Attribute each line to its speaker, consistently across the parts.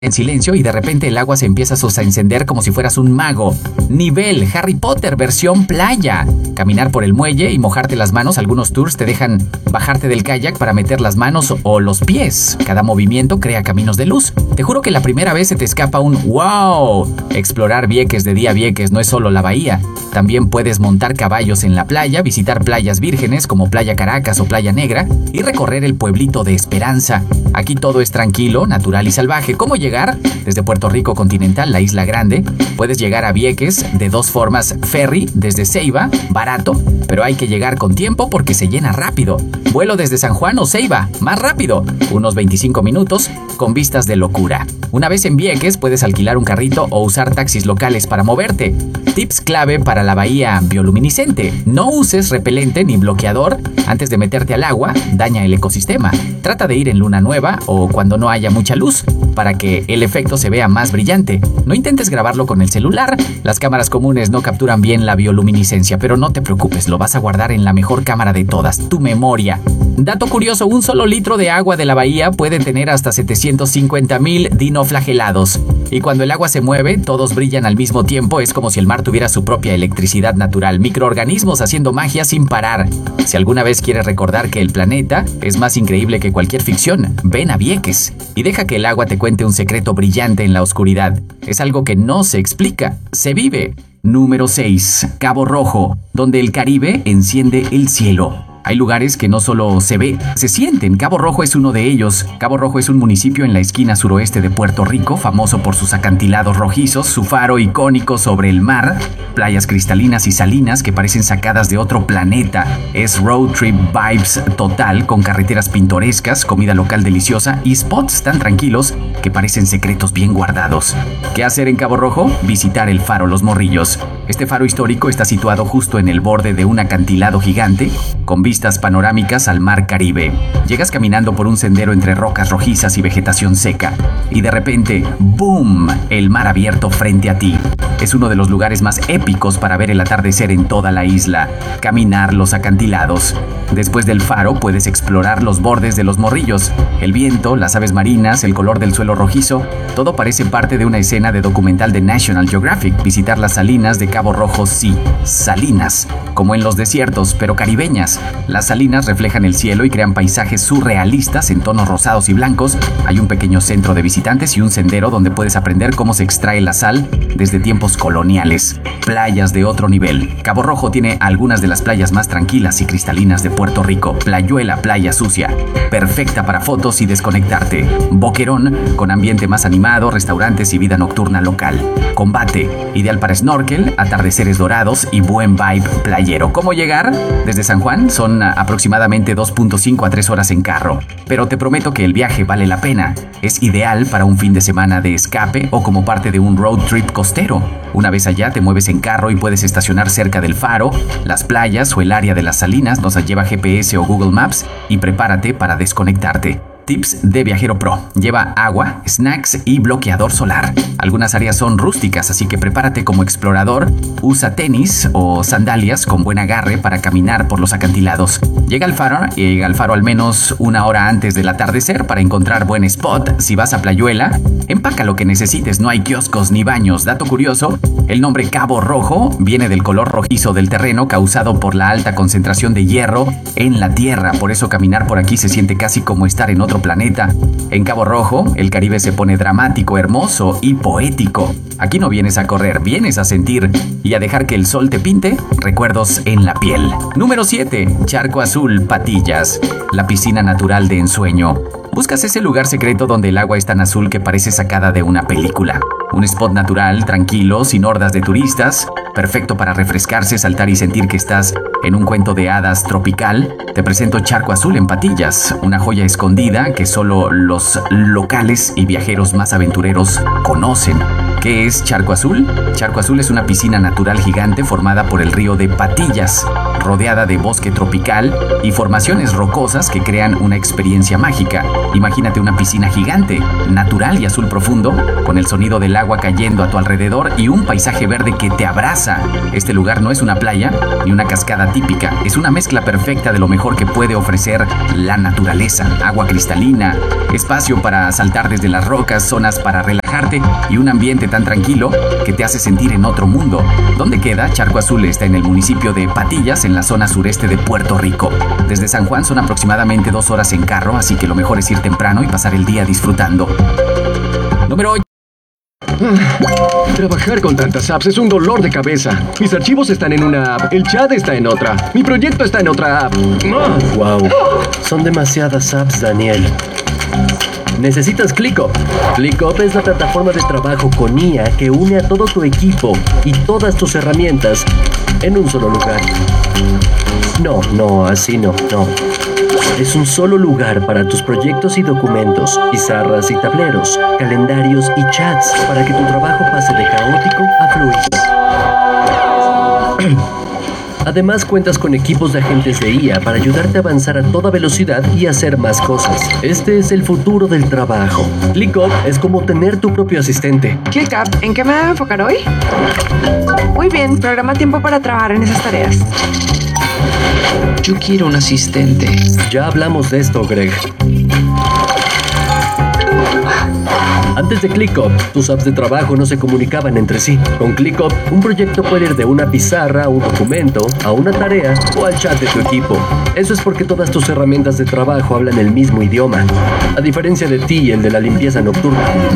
Speaker 1: en silencio y de repente el agua se empieza a encender como si fueras un mago. Nivel Harry Potter versión playa. Caminar por el muelle y mojarte las manos. Algunos tours te dejan bajarte del kayak para meter las manos o los pies. Cada movimiento crea caminos de luz. Te juro que la primera vez se te escapa un ¡wow! Explorar Vieques de día. Vieques no es solo la bahía. También puedes montar caballos en la playa, visitar playas vírgenes como Playa Caracas o Playa Negra y recorrer el pueblito de Esperanza. Aquí todo es tranquilo, natural y salvaje. ¿Cómo llegar? Desde Puerto Rico continental, la Isla Grande, puedes llegar a Vieques de dos formas: ferry desde Ceiba, barato, pero hay que llegar con tiempo porque se llena rápido. Vuelo desde San Juan o Ceiba, más rápido, unos 25 minutos, con vistas de locura. Una vez en Vieques puedes alquilar un carrito o usar taxis locales para moverte. Tips clave para la bahía bioluminiscente: no uses repelente ni bloqueador antes de meterte al agua, daña el ecosistema. Trata de ir en luna nueva o cuando no haya mucha luz para que el efecto se vea más brillante. No intentes grabarlo con el celular, las cámaras comunes no capturan bien la bioluminiscencia, pero no te preocupes, lo vas a guardar en la mejor cámara de todas, tu memoria. Dato curioso: un solo litro de agua de la bahía puede tener hasta 750,000 dinoflagelados. Y cuando el agua se mueve, todos brillan al mismo tiempo. Es como si el mar tuviera su propia electricidad natural. Microorganismos haciendo magia sin parar. Si alguna vez quieres recordar que el planeta es más increíble que cualquier ficción, ven a Vieques y deja que el agua te cuente un secreto brillante en la oscuridad. Es algo que no se explica, se vive. Número 6. Cabo Rojo, donde el Caribe enciende el cielo. Hay lugares que no solo se ve, se sienten. Cabo Rojo es uno de ellos. Cabo Rojo es un municipio en la esquina suroeste de Puerto Rico, famoso por sus acantilados rojizos, su faro icónico sobre el mar, playas cristalinas y salinas que parecen sacadas de otro planeta. Es road trip vibes total, con carreteras pintorescas, comida local deliciosa y spots tan tranquilos que parecen secretos bien guardados. ¿Qué hacer en Cabo Rojo? Visitar el faro Los Morrillos. Este faro histórico está situado justo en el borde de un acantilado gigante, con vistas panorámicas al mar Caribe. Llegas caminando por un sendero entre rocas rojizas y vegetación seca, y de repente, ¡boom!, el mar abierto frente a ti. Es uno de los lugares más épicos para ver el atardecer en toda la isla, caminar los acantilados. Después del faro puedes explorar los bordes de Los Morrillos. El viento, las aves marinas, el color del suelo rojizo, todo parece parte de una escena de documental de National Geographic. Visitar las salinas de Cabo Rojo, sí, salinas, como en los desiertos, pero caribeñas. Las salinas reflejan el cielo y crean paisajes surrealistas en tonos rosados y blancos. Hay un pequeño centro de visitantes y un sendero donde puedes aprender cómo se extrae la sal desde tiempos coloniales. Playas de otro nivel. Cabo Rojo tiene algunas de las playas más tranquilas y cristalinas de Puerto Rico. Playuela, playa sucia, perfecta para fotos y desconectarte. Boquerón, con ambiente más animado, restaurantes y vida nocturna local. Combate, ideal para snorkel, atardeceres dorados y buen vibe playero. ¿Cómo llegar? Desde San Juan son aproximadamente 2.5 a 3 horas en carro, pero te prometo que el viaje vale la pena. Es ideal para un fin de semana de escape o como parte de un road trip costero. Una vez allá te mueves en carro y puedes estacionar cerca del faro, las playas o el área de las salinas. Nos lleva GPS o Google Maps y prepárate para desconectarte. Tips de viajero pro: lleva agua, snacks y bloqueador solar. Algunas áreas son rústicas, así que prepárate como explorador. Usa tenis o sandalias con buen agarre para caminar por los acantilados. Llega al faro al menos una hora antes del atardecer para encontrar buen spot. Si vas a Playuela, empaca lo que necesites, no hay kioscos ni baños. Dato curioso: el nombre Cabo Rojo viene del color rojizo del terreno causado por la alta concentración de hierro en la tierra. Por eso caminar por aquí se siente casi como estar en otro planeta. En Cabo Rojo, el Caribe se pone dramático, hermoso y poético. Aquí no vienes a correr, vienes a sentir y a dejar que el sol te pinte recuerdos en la piel. Número 7. Charco Azul, Patillas, la piscina natural de ensueño. Buscas ese lugar secreto donde el agua es tan azul que parece sacada de una película. Un spot natural, tranquilo, sin hordas de turistas, perfecto para refrescarse, saltar y sentir que estás en un cuento de hadas tropical. Te presento Charco Azul en Patillas, una joya escondida que solo los locales y viajeros más aventureros conocen. ¿Qué es Charco Azul? Charco Azul es una piscina natural gigante formada por el río de Patillas. rodeada de bosque tropical y formaciones rocosas que crean una experiencia mágica. Imagínate una piscina gigante, natural y azul profundo, con el sonido del agua cayendo a tu alrededor y un paisaje verde que te abraza. Este lugar no es una playa ni una cascada típica, es una mezcla perfecta de lo mejor que puede ofrecer la naturaleza. Agua cristalina, espacio para saltar desde las rocas, zonas para relajarte y un ambiente tan tranquilo que te hace sentir en otro mundo. ¿Dónde queda? Charco Azul está en el municipio de Patillas, en la zona sureste de Puerto Rico. Desde San Juan son aproximadamente 2 horas en carro, así que lo mejor es ir temprano y pasar el día disfrutando. Número 8.
Speaker 2: Trabajar con tantas apps es un dolor de cabeza. Mis archivos están en una app, el chat está en otra, mi proyecto está en otra app.
Speaker 3: Wow, son demasiadas apps, Daniel. Necesitas ClickUp. ClickUp es la plataforma de trabajo con IA que une a todo tu equipo y todas tus herramientas en un solo lugar. No, así no. Es un solo lugar para tus proyectos y documentos, pizarras y tableros, calendarios y chats para que tu trabajo pase de caótico a fluido. Además, cuentas con equipos de agentes de IA para ayudarte a avanzar a toda velocidad y hacer más cosas. Este es el futuro del trabajo. ClickUp es como tener tu propio asistente.
Speaker 4: ClickUp, ¿en qué me debo enfocar hoy? Muy bien, programa tiempo para trabajar en esas tareas.
Speaker 5: Yo quiero un asistente.
Speaker 3: Ya hablamos de esto, Greg. Antes de ClickUp, tus apps de trabajo no se comunicaban entre sí. Con ClickUp, un proyecto puede ir de una pizarra a un documento, a una tarea o al chat de tu equipo. Eso es porque todas tus herramientas de trabajo hablan el mismo idioma. A diferencia de ti y el de la limpieza nocturna.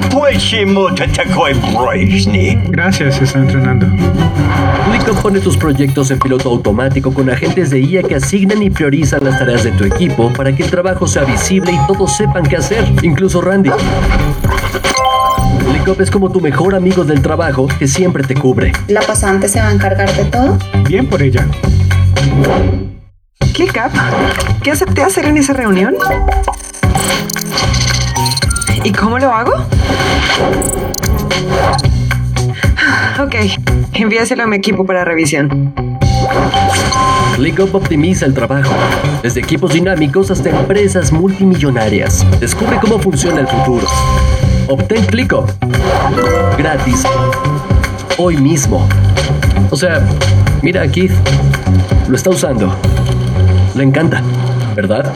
Speaker 6: Gracias, se está entrenando.
Speaker 3: ClickUp pone tus proyectos en piloto automático con agentes de IA que asignan y priorizan las tareas de tu equipo para que el trabajo sea visible y todos sepan qué hacer, incluso Randy. ClickUp es como tu mejor amigo del trabajo que siempre te cubre.
Speaker 7: ¿La pasante se va a encargar de todo?
Speaker 6: Bien por ella.
Speaker 4: ClickUp, ¿qué acepté hacer en esa reunión? ¿Y cómo lo hago? Ok, envíaselo a mi equipo para revisión.
Speaker 3: ClickUp optimiza el trabajo, desde equipos dinámicos hasta empresas multimillonarias. Descubre cómo funciona el futuro. Obtén ClickUp gratis hoy mismo. O sea, mira a Keith, lo está usando. Le encanta, ¿verdad?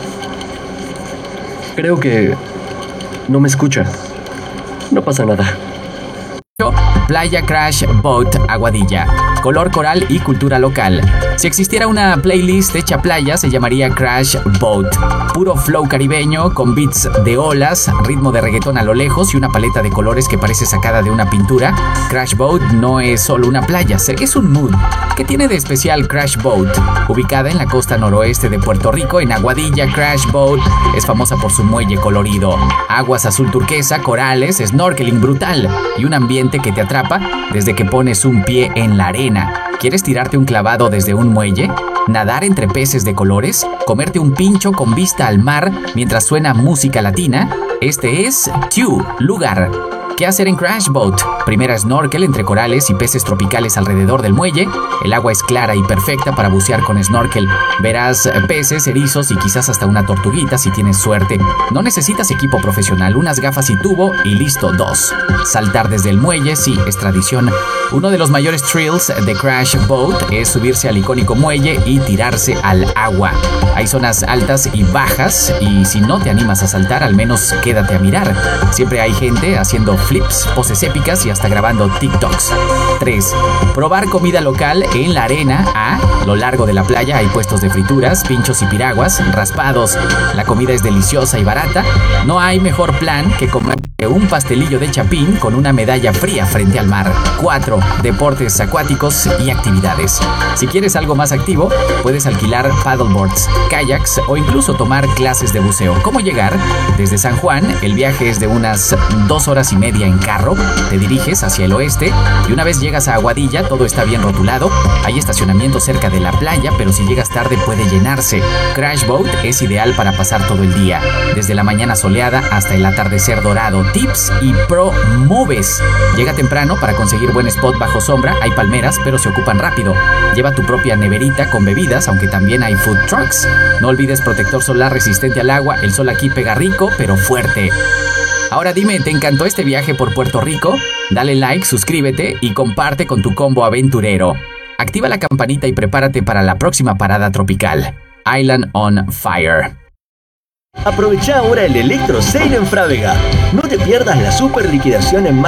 Speaker 3: Creo que no me escucha. No pasa nada.
Speaker 1: Playa Crash Boat Aguadilla. Color coral y cultura local. Si existiera una playlist hecha playa, se llamaría Crash Boat. Puro flow caribeño, con beats de olas, ritmo de reggaetón a lo lejos y una paleta de colores que parece sacada de una pintura. Crash Boat no es solo una playa, es un mood. ¿Qué tiene de especial Crash Boat? Ubicada en la costa noroeste de Puerto Rico, en Aguadilla, Crash Boat es famosa por su muelle colorido. Aguas azul turquesa, corales, snorkeling brutal y un ambiente que te atrapa desde que pones un pie en la arena. ¿Quieres tirarte un clavado desde un muelle? ¿Nadar entre peces de colores? ¿Comerte un pincho con vista al mar mientras suena música latina? Este es Tu Lugar. ¿Qué hacer en Crash Boat? Primera snorkel entre corales y peces tropicales alrededor del muelle. El agua es clara y perfecta para bucear con snorkel. Verás peces, erizos y quizás hasta una tortuguita si tienes suerte. No necesitas equipo profesional, unas gafas y tubo y listo, 2. Saltar desde el muelle, sí, es tradición. Uno de los mayores thrills de Crash Boat es subirse al icónico muelle y tirarse al agua. Hay zonas altas y bajas y si no te animas a saltar, al menos quédate a mirar. Siempre hay gente haciendo flips, poses épicas y hasta grabando TikToks. 3. Probar comida local en la arena. A lo largo de la playa hay puestos de frituras, pinchos y piraguas, raspados. La comida es deliciosa y barata. No hay mejor plan que comer un pastelillo de chapín con una medalla fría frente al mar. 4. Deportes acuáticos y actividades. Si quieres algo más activo, puedes alquilar paddleboards, kayaks o incluso tomar clases de buceo. ¿Cómo llegar? Desde San Juan, el viaje es de unas 2 horas y media en carro. Te diriges hacia el oeste y una vez llegas a Aguadilla, todo está bien rotulado. Hay estacionamiento cerca de la playa, pero si llegas tarde puede llenarse. Crash Boat es ideal para pasar todo el día, desde la mañana soleada hasta el atardecer dorado. Tips y Pro Moves. Llega temprano para conseguir buen spot bajo sombra. Hay palmeras, pero se ocupan rápido. Lleva tu propia neverita con bebidas, aunque también hay food trucks. No olvides protector solar resistente al agua. El sol aquí pega rico, pero fuerte. Ahora dime, ¿te encantó este viaje por Puerto Rico? Dale like, suscríbete y comparte con tu combo aventurero. Activa la campanita y prepárate para la próxima parada tropical. Island on Fire.
Speaker 8: Aprovecha ahora el Electro Sale en Frávega. No te pierdas la super liquidación en